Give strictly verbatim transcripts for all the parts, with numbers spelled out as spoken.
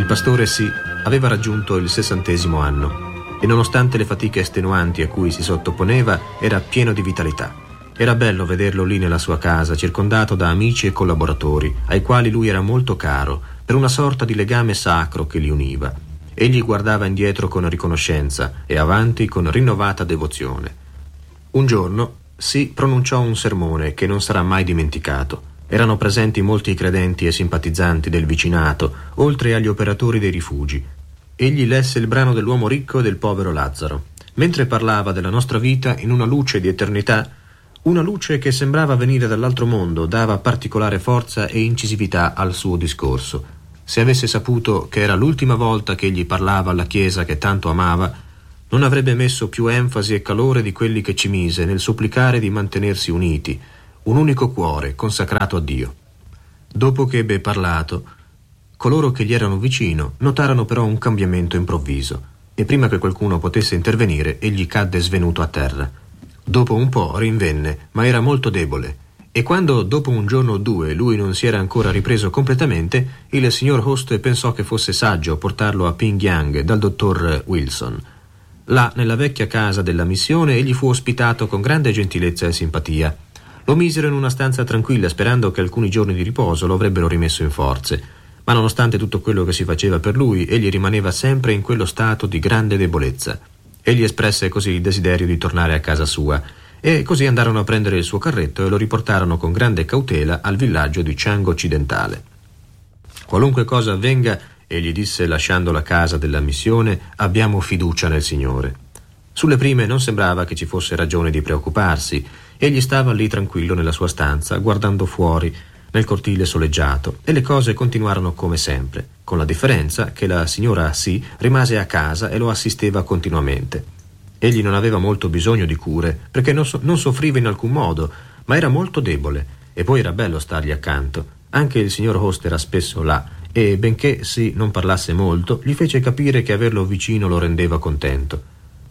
pastore sì, aveva raggiunto il sessantesimo anno e nonostante le fatiche estenuanti a cui si sottoponeva era pieno di vitalità. Era bello vederlo lì nella sua casa, circondato da amici e collaboratori, ai quali lui era molto caro, per una sorta di legame sacro che li univa. Egli guardava indietro con riconoscenza e avanti con rinnovata devozione. Un giorno si pronunciò un sermone che non sarà mai dimenticato. Erano presenti molti credenti e simpatizzanti del vicinato, oltre agli operatori dei rifugi. Egli lesse il brano dell'uomo ricco e del povero Lazzaro. Mentre parlava della nostra vita in una luce di eternità, una luce che sembrava venire dall'altro mondo dava particolare forza e incisività al suo discorso. Se avesse saputo che era l'ultima volta che egli parlava alla Chiesa che tanto amava, non avrebbe messo più enfasi e calore di quelli che ci mise nel supplicare di mantenersi uniti, un unico cuore consacrato a Dio. Dopo che ebbe parlato, coloro che gli erano vicino notarono però un cambiamento improvviso e prima che qualcuno potesse intervenire egli cadde svenuto a terra. Dopo un po' rinvenne, ma era molto debole, e quando dopo un giorno o due lui non si era ancora ripreso completamente, il signor Hoste pensò che fosse saggio portarlo a Pyongyang dal dottor Wilson. Là, nella vecchia casa della missione, egli fu ospitato con grande gentilezza e simpatia. Lo misero in una stanza tranquilla, sperando che alcuni giorni di riposo lo avrebbero rimesso in forze. Ma nonostante tutto quello che si faceva per lui, egli rimaneva sempre in quello stato di grande debolezza. Egli espresse così il desiderio di tornare a casa sua, e così andarono a prendere il suo carretto e lo riportarono con grande cautela al villaggio di Chang Occidentale. Qualunque cosa avvenga, egli disse lasciando la casa della missione, abbiamo fiducia nel Signore. Sulle prime non sembrava che ci fosse ragione di preoccuparsi. Egli stava lì tranquillo nella sua stanza, guardando fuori, nel cortile soleggiato, e le cose continuarono come sempre, con la differenza che la signora C rimase a casa e lo assisteva continuamente. Egli non aveva molto bisogno di cure, perché non, so- non soffriva in alcun modo, ma era molto debole, e poi era bello stargli accanto. Anche il signor Hoste era spesso là, e benché sì non parlasse molto, gli fece capire che averlo vicino lo rendeva contento.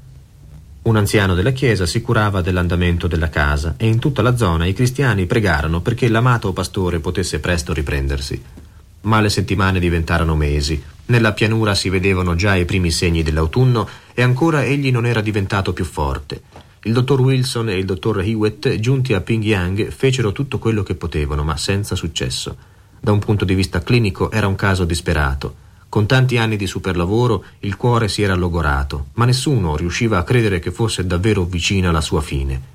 Un anziano della chiesa si curava dell'andamento della casa, e in tutta la zona i cristiani pregarono perché l'amato pastore potesse presto riprendersi. Ma le settimane diventarono mesi. Nella pianura si vedevano già i primi segni dell'autunno e ancora egli non era diventato più forte. Il dottor Wilson e il dottor Hewitt, giunti a Pyongyang, fecero tutto quello che potevano, ma senza successo. Da un punto di vista clinico era un caso disperato. Con tanti anni di superlavoro il cuore si era logorato, ma nessuno riusciva a credere che fosse davvero vicina la sua fine.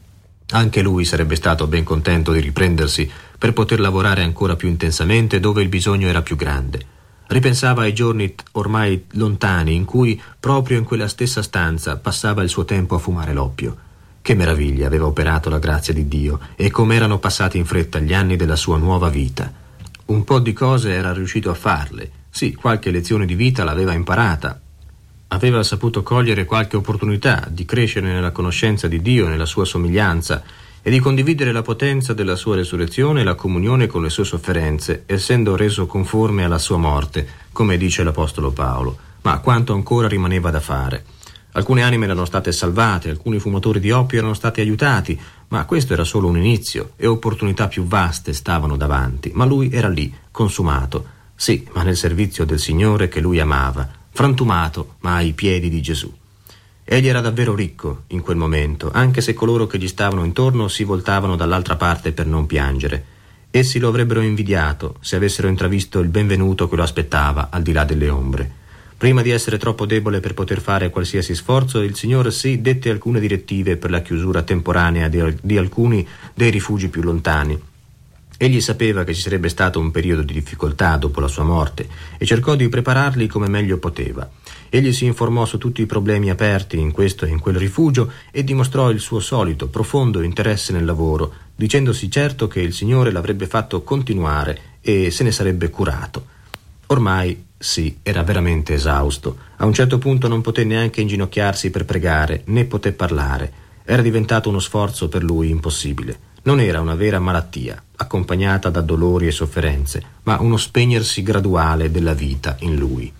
Anche lui sarebbe stato ben contento di riprendersi per poter lavorare ancora più intensamente dove il bisogno era più grande. Ripensava ai giorni ormai lontani in cui, proprio in quella stessa stanza, passava il suo tempo a fumare l'oppio. Che meraviglia aveva operato la grazia di Dio e come erano passati in fretta gli anni della sua nuova vita. Un po' di cose era riuscito a farle. Sì, qualche lezione di vita l'aveva imparata. Aveva saputo cogliere qualche opportunità di crescere nella conoscenza di Dio, nella sua somiglianza, e di condividere la potenza della sua resurrezione e la comunione con le sue sofferenze, essendo reso conforme alla sua morte, come dice l'Apostolo Paolo. Ma quanto ancora rimaneva da fare. Alcune anime erano state salvate, alcuni fumatori di oppio erano stati aiutati, ma questo era solo un inizio e opportunità più vaste stavano davanti. Ma lui era lì, consumato, sì, ma nel servizio del Signore che lui amava, frantumato, ma ai piedi di Gesù. Egli era davvero ricco in quel momento, anche se coloro che gli stavano intorno si voltavano dall'altra parte per non piangere. Essi lo avrebbero invidiato se avessero intravisto il benvenuto che lo aspettava al di là delle ombre. Prima di essere troppo debole per poter fare qualsiasi sforzo, il signor sì dette alcune direttive per la chiusura temporanea di, di alcuni dei rifugi più lontani. Egli sapeva che ci sarebbe stato un periodo di difficoltà dopo la sua morte e cercò di prepararli come meglio poteva. Egli si informò su tutti i problemi aperti in questo e in quel rifugio e dimostrò il suo solito profondo interesse nel lavoro, dicendosi certo che il Signore l'avrebbe fatto continuare e se ne sarebbe curato. Ormai sì, era veramente esausto. A un certo punto non poté neanche inginocchiarsi per pregare, né poté parlare. Era diventato uno sforzo per lui impossibile. Non era una vera malattia, accompagnata da dolori e sofferenze, ma uno spegnersi graduale della vita in lui.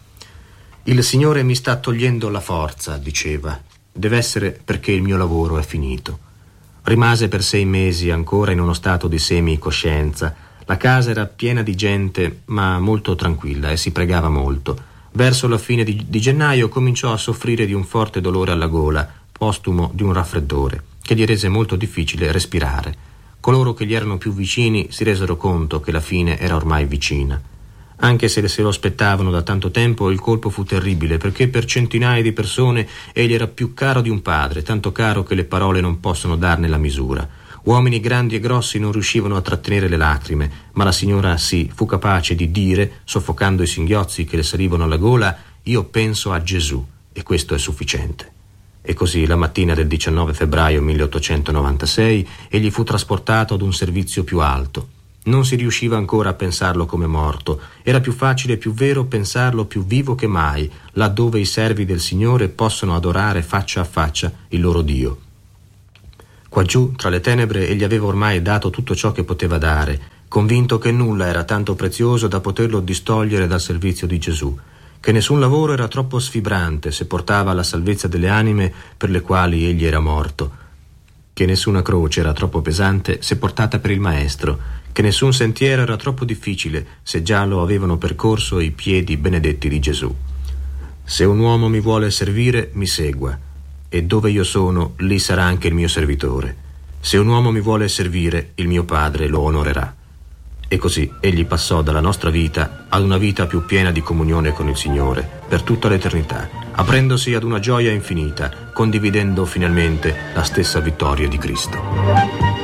Il Signore mi sta togliendo la forza, diceva. Deve essere perché il mio lavoro è finito. Rimase per sei mesi ancora in uno stato di semicoscienza. La casa era piena di gente, ma molto tranquilla, e si pregava molto. Verso la fine di, di gennaio cominciò a soffrire di un forte dolore alla gola, postumo di un raffreddore, che gli rese molto difficile respirare. Coloro che gli erano più vicini si resero conto che la fine era ormai vicina. Anche se se lo aspettavano da tanto tempo, il colpo fu terribile, perché per centinaia di persone egli era più caro di un padre, tanto caro che le parole non possono darne la misura. Uomini grandi e grossi non riuscivano a trattenere le lacrime, ma la signora sì, fu capace di dire, soffocando i singhiozzi che le salivano alla gola: «Io penso a Gesù, e questo è sufficiente». E così, la mattina del diciannove febbraio milleottocentonovantasei, egli fu trasportato ad un servizio più alto. Non si riusciva ancora a pensarlo come morto. Era più facile e più vero pensarlo più vivo che mai, laddove i servi del Signore possono adorare faccia a faccia il loro Dio. Quaggiù, tra le tenebre, egli aveva ormai dato tutto ciò che poteva dare, convinto che nulla era tanto prezioso da poterlo distogliere dal servizio di Gesù, che nessun lavoro era troppo sfibrante se portava alla salvezza delle anime per le quali egli era morto, che nessuna croce era troppo pesante se portata per il Maestro, che nessun sentiero era troppo difficile se già lo avevano percorso i piedi benedetti di Gesù. Se un uomo mi vuole servire, mi segua, e dove io sono, lì sarà anche il mio servitore. Se un uomo mi vuole servire, il mio Padre lo onorerà. E così egli passò dalla nostra vita ad una vita più piena di comunione con il Signore per tutta l'eternità, aprendosi ad una gioia infinita, condividendo finalmente la stessa vittoria di Cristo.